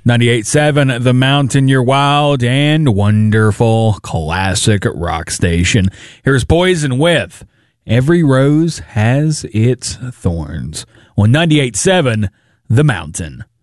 98.7 The Mountain, your wild and wonderful classic rock station. Here's Poison with Every Rose Has Its Thorns on 98.7 The Mountain.